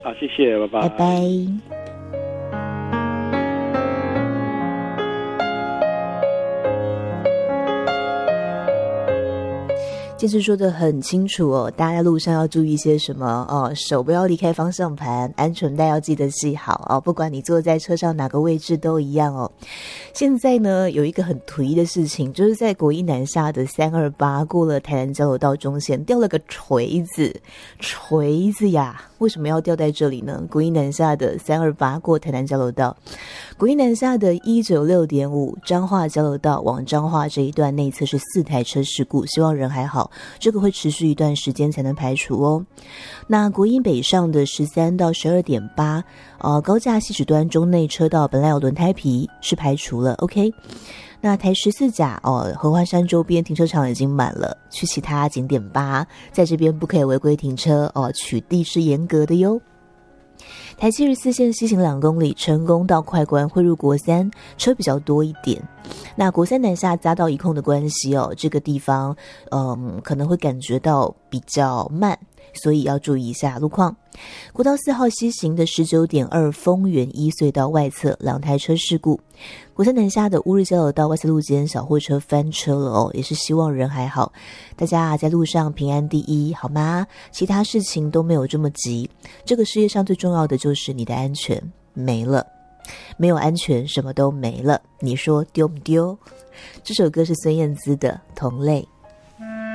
好，谢谢，拜拜， 拜拜。建志说的很清楚哦，大家在路上要注意些什么哦？手不要离开方向盘，安全带要记得系好哦。不管你坐在车上哪个位置都一样哦。现在呢，有一个很颓的事情，就是在国一南下的328过了台南交流道中线，掉了个锤子呀！为什么要掉在这里呢？国一南下的328过台南交流道，国一南下的196.5彰化交流道往彰化这一段内侧是4台车事故，希望人还好。这个会持续一段时间才能排除哦。那国一北上的13到12.8，高架西指端中内车道本来有轮胎皮是排除了 ，OK。那台14甲合欢山周边停车场已经满了，去其他景点吧，在这边不可以违规停车取缔是严格的哟。台74线西行2公里，成功到快关汇入国三，车比较多一点。那国三南下匝道一控的关系这个地方可能会感觉到比较慢，所以要注意一下路况。国道4号西行的19.2丰原一隧道外侧2台车事故，国三南下的乌日交流道外侧路肩小货车翻车了也是希望人还好，大家在路上平安第一好吗？其他事情都没有这么急，这个世界上最重要的就是你的安全，没了，没有安全什么都没了，你说丢不丢？这首歌是孙燕姿的《同类》。